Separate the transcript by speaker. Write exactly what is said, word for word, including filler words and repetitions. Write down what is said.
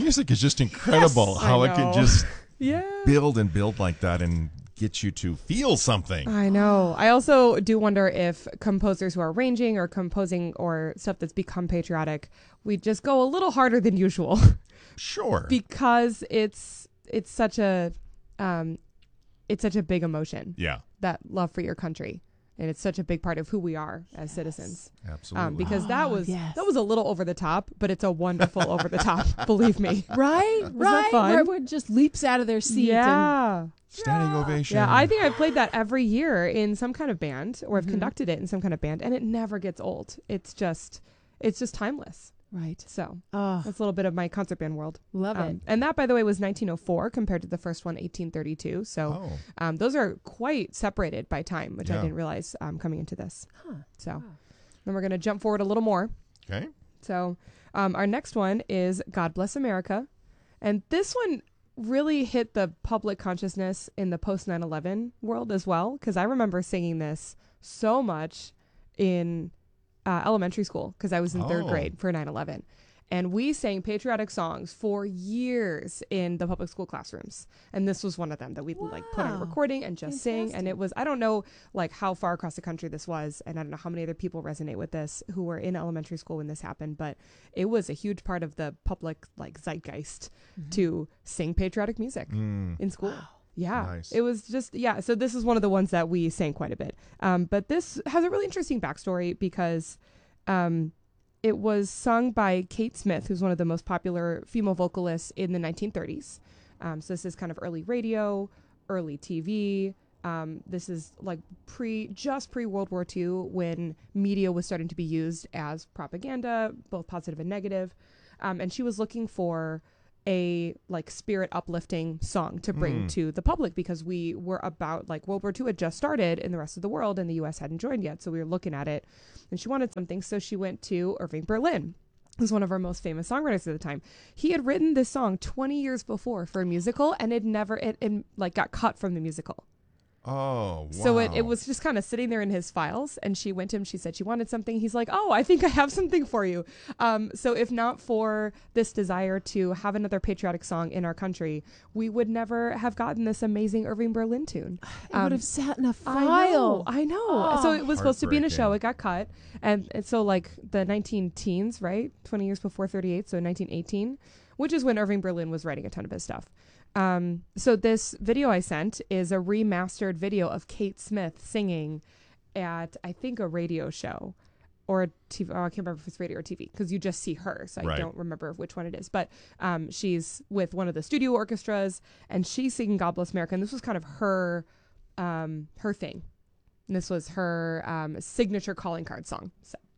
Speaker 1: Music is just incredible
Speaker 2: Yes,
Speaker 1: how
Speaker 2: I
Speaker 1: it can
Speaker 2: know.
Speaker 1: just
Speaker 2: Yeah.
Speaker 1: build and build like that and get you to feel something.
Speaker 2: I know. I also do wonder if composers who are arranging or composing or stuff that's become patriotic, we just go a little harder than usual
Speaker 1: Sure.
Speaker 2: because it's it's such a um, it's such a big emotion,
Speaker 1: Yeah,
Speaker 2: that love for your country, and it's such a big part of who we are as citizens.
Speaker 1: absolutely.
Speaker 2: Um, because that
Speaker 3: Oh,
Speaker 2: was
Speaker 3: yes.
Speaker 2: that was a little over the top, but it's a wonderful over the top. Believe me.
Speaker 3: Right,
Speaker 2: that
Speaker 3: right.
Speaker 2: fun?
Speaker 3: Where everyone just leaps out of their seat. And,
Speaker 2: Yeah.
Speaker 1: Standing ovation.
Speaker 2: Yeah, I think I've played that every year in some kind of band, or I've
Speaker 3: Mhm.
Speaker 2: conducted it in some kind of band, and it never gets old. It's just, it's just timeless.
Speaker 3: right.
Speaker 2: So
Speaker 3: Oh,
Speaker 2: that's a little bit of my concert band world.
Speaker 3: love
Speaker 2: Um,
Speaker 3: it.
Speaker 2: and that, by the way, was nineteen oh four compared to the first one, eighteen thirty-two. So
Speaker 1: Oh,
Speaker 2: um, those are quite separated by time, which I
Speaker 1: Yeah.
Speaker 2: didn't realize um, coming into this.
Speaker 3: Huh.
Speaker 2: So
Speaker 3: Wow.
Speaker 2: then we're going to jump forward a little more.
Speaker 1: okay.
Speaker 2: So um, our next one is God Bless America. And this one really hit the public consciousness in the post nine eleven world as well, because I remember singing this so much in uh, elementary school because I was in third
Speaker 1: Oh.
Speaker 2: grade for nine eleven. And we sang patriotic songs for years in the public school classrooms. And this was one of them that we'd like put on a
Speaker 3: Wow.
Speaker 2: recording and just sing. And
Speaker 3: Fantastic.
Speaker 2: it was, I don't know like how far across the country this was. And I don't know how many other people resonate with this who were in elementary school when this happened. But it was a huge part of the public like zeitgeist
Speaker 3: Mhm.
Speaker 2: to sing patriotic music
Speaker 1: Mm.
Speaker 2: in school.
Speaker 3: Wow.
Speaker 2: Yeah,
Speaker 1: Nice.
Speaker 2: it was just, yeah. So this is one of the ones that we sang quite a bit. Um, but this has a really interesting backstory because um, it was sung by Kate Smith, who's one of the most popular female vocalists in the nineteen thirties. Um, so this is kind of early radio, early T V. Um, this is like pre, just pre World War Two, when media was starting to be used as propaganda, both positive and negative. Um, and she was looking for a like spirit uplifting song to bring
Speaker 1: Mm.
Speaker 2: to the public because we were about like World War Two had just started in the rest of the world and the U S hadn't joined yet. So we were looking at it and she wanted something. So she went to Irving Berlin, who's one of our most famous songwriters at the time. He had written this song twenty years before for a musical and it never, it, it like got cut from the musical.
Speaker 1: Oh, wow.
Speaker 2: So it, it was just kind of sitting there in his files and she went to him, she said she wanted something. He's like, oh, I think I have something for you. Um, so if not for this desire to have another patriotic song in our country, we would never have gotten this amazing Irving Berlin tune.
Speaker 3: It would
Speaker 2: Um,
Speaker 3: have sat in a
Speaker 2: I
Speaker 3: file.
Speaker 2: know, I know.
Speaker 3: Oh.
Speaker 2: So it was supposed to be in a show.
Speaker 1: Heartbreaking.
Speaker 2: It got cut. And, and so like the nineteen teens, right? twenty years before thirty-eight. So nineteen eighteen, which is when Irving Berlin was writing a ton of his stuff. Um, so this video I sent is a remastered video of Kate Smith singing at, I think, a radio show or a T V. Oh, I can't remember if it's radio or T V because you just see her. So I
Speaker 1: Right.
Speaker 2: don't remember which one it is. But um, she's with one of the studio orchestras and she's singing God Bless America. And this was kind of her, um, her thing. And this was her um, signature calling card song. So